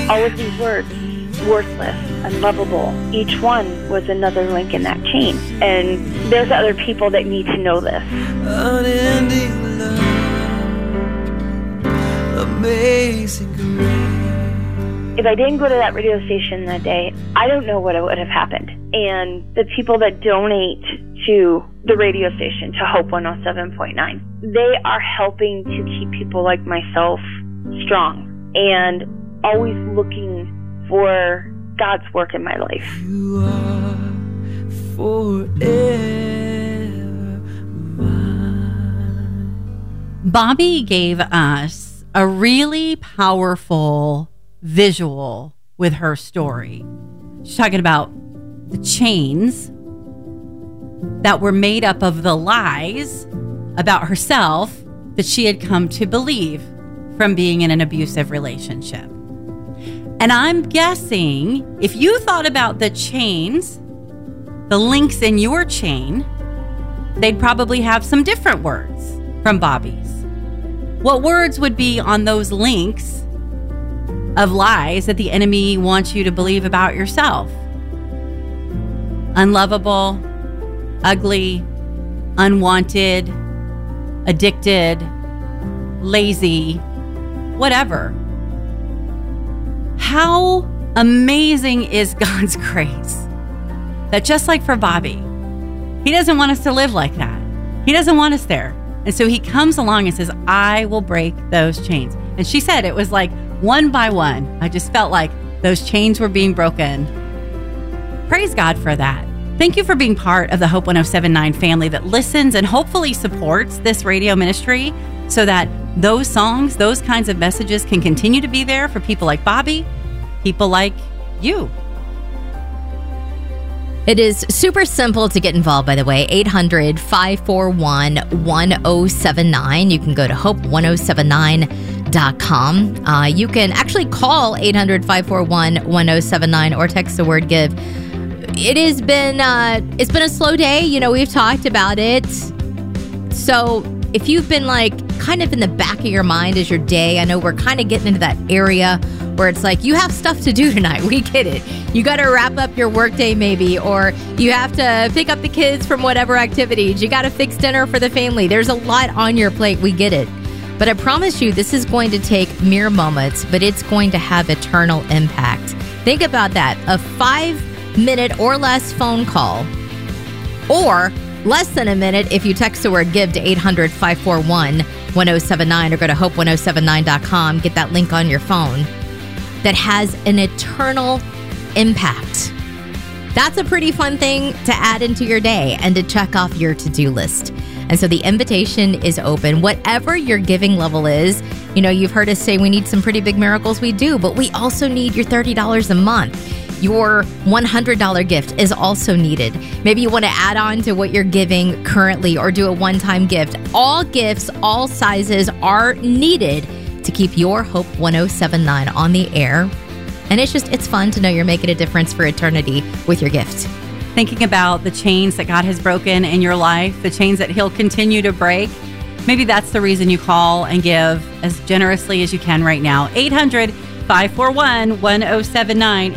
all of these words, worthless, unlovable, each one was another link in that chain. And there's other people that need to know this. Unending love, amazing grace. If I didn't go to that radio station that day, I don't know what would have happened. And the people that donate to the radio station, to Hope 107.9, they are helping to keep people like myself strong and always looking for God's work in my life. You are forever mine. Bobby gave us a really powerful visual with her story. She's talking about the chains that were made up of the lies about herself that she had come to believe from being in an abusive relationship. And I'm guessing if you thought about the chains, the links in your chain, they'd probably have some different words from Bobby's. What words would be on those links of lies that the enemy wants you to believe about yourself? Unlovable, ugly, unwanted, addicted, lazy, whatever. How amazing is God's grace that just like for Bobby, he doesn't want us to live like that. He doesn't want us there. And so he comes along and says, I will break those chains. And she said it was like one by one. I just felt like those chains were being broken. Praise God for that. Thank you for being part of the Hope 107.9 family that listens and hopefully supports this radio ministry so that those songs, those kinds of messages can continue to be there for people like Bobby, people like you. It is super simple to get involved, by the way. 800-541-1079. You can go to hope1079.com. You can actually call 800-541-1079 or text the word give. It's been a slow day. You know, we've talked about it. So if you've been like kind of in the back of your mind as your day, I know we're kind of getting into that area where it's like you have stuff to do tonight. We get it. You got to wrap up your workday maybe, or you have to pick up the kids from whatever activities. You got to fix dinner for the family. There's a lot on your plate. We get it. But I promise you, this is going to take mere moments, but it's going to have eternal impact. Think about that. A 5-minute or less phone call, or less than a minute if you text the word give to 800-541-1079 or go to hope1079.com. Get that link on your phone. That has an eternal impact. That's a pretty fun thing to add into your day and to check off your to-do list. And so the invitation is open. Whatever your giving level is, you know, you've heard us say we need some pretty big miracles. We do, but we also need your $30 a month. Your $100 gift is also needed. Maybe you want to add on to what you're giving currently or do a one-time gift. All gifts, all sizes are needed to keep your Hope 107.9 on the air. And it's fun to know you're making a difference for eternity with your gift. Thinking about the chains that God has broken in your life, the chains that He'll continue to break. Maybe that's the reason you call and give as generously as you can right now. 800-541-1079,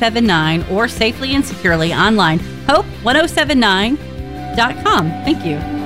800-541-1079, or safely and securely online, hope1079.com. Thank you.